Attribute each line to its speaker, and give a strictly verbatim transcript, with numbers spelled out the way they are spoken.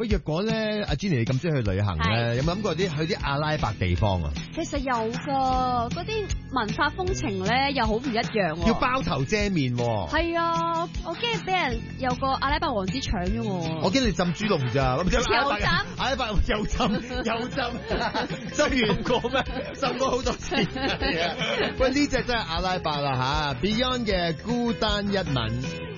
Speaker 1: 若果咧，阿 Jenny 你咁中意去旅行咧，有冇諗過啲去啲阿拉伯地方啊？
Speaker 2: 其實有噶，嗰啲文化風情咧又好唔一樣喎。
Speaker 1: 要包頭遮面喎。
Speaker 2: 係啊，我驚俾人有個阿拉伯王子搶咗我。
Speaker 1: 我驚你浸豬籠咋？咁
Speaker 2: 又浸
Speaker 1: 阿拉伯又浸又浸，浸完過咩？浸過好多次。喂，呢隻真係阿拉伯啦吓 ，Beyond 嘅孤單一吻。